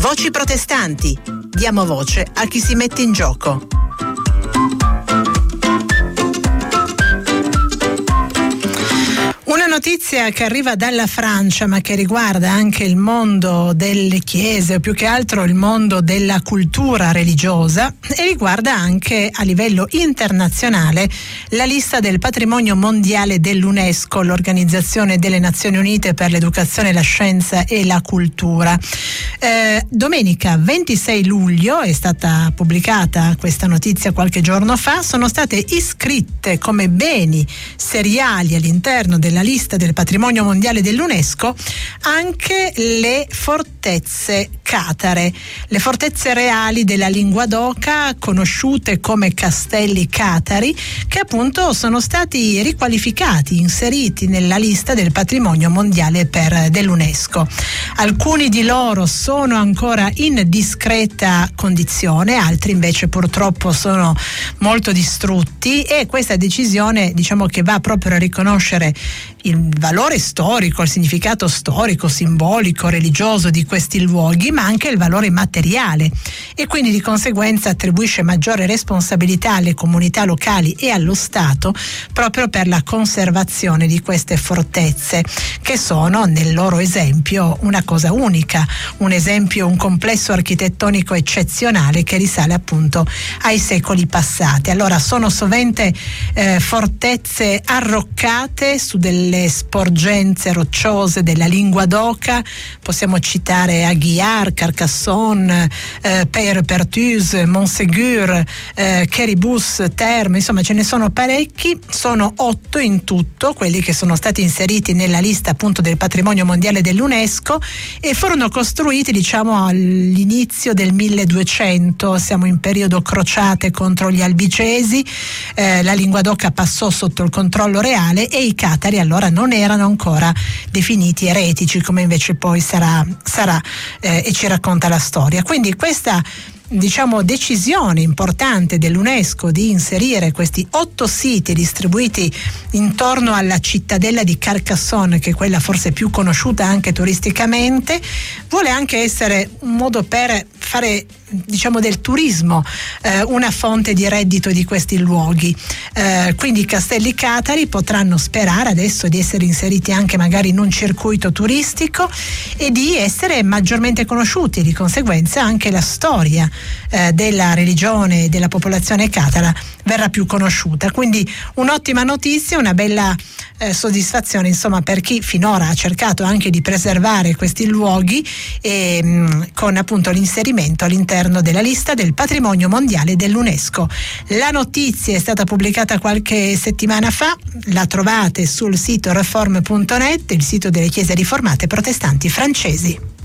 Voci protestanti. Diamo voce a chi si mette in gioco. Una notizia che arriva dalla Francia, ma che riguarda anche il mondo delle chiese, o più che altro il mondo della cultura religiosa, e riguarda anche a livello internazionale la lista del patrimonio mondiale dell'UNESCO, l'Organizzazione delle Nazioni Unite per l'Educazione, la Scienza e la Cultura. Domenica 26 luglio è stata pubblicata questa notizia qualche giorno fa. Sono state iscritte come beni seriali all'interno della lista del patrimonio mondiale dell'UNESCO anche le fortezze catare, le fortezze reali della Linguadoca, conosciute come castelli catari, che appunto sono stati riqualificati, inseriti nella lista del patrimonio mondiale dell'UNESCO. Alcuni di loro sono ancora in discreta condizione, altri invece purtroppo sono molto distrutti, e questa decisione, diciamo, che va proprio a riconoscere il valore storico, il significato storico, simbolico, religioso di questi luoghi, ma anche il valore materiale, e quindi di conseguenza attribuisce maggiore responsabilità alle comunità locali e allo Stato proprio per la conservazione di queste fortezze, che sono nel loro esempio una cosa unica, un esempio, un complesso architettonico eccezionale che risale appunto ai secoli passati. Allora sono sovente fortezze arroccate su delle sporgenze rocciose della Linguadoca. Possiamo citare Aguiar, Carcassonne, Peyre-Perthus, Montségur, Quéribus, Termes, insomma ce ne sono parecchi. Sono 8 in tutto quelli che sono stati inseriti nella lista appunto del patrimonio mondiale dell'UNESCO, e furono costruiti, diciamo, all'inizio del 1200. Siamo in periodo crociate contro gli albicesi. La Linguadoca passò sotto il controllo reale e i catari allora non erano ancora definiti eretici, come invece poi sarà e ci racconta la storia. Quindi questa, diciamo, decisione importante dell'UNESCO di inserire questi 8 siti distribuiti intorno alla cittadella di Carcassonne, che è quella forse più conosciuta anche turisticamente, vuole anche essere un modo per fare, diciamo, del turismo una fonte di reddito di questi luoghi. Quindi i castelli catari potranno sperare adesso di essere inseriti anche magari in un circuito turistico e di essere maggiormente conosciuti, e di conseguenza anche la storia della religione e della popolazione catara verrà più conosciuta. Quindi un'ottima notizia, una bella soddisfazione, insomma, per chi finora ha cercato anche di preservare questi luoghi, con appunto l'inserimento all'interno della lista del patrimonio mondiale dell'UNESCO. La notizia è stata pubblicata qualche settimana fa, la trovate sul sito reform.net, il sito delle chiese riformate protestanti francesi.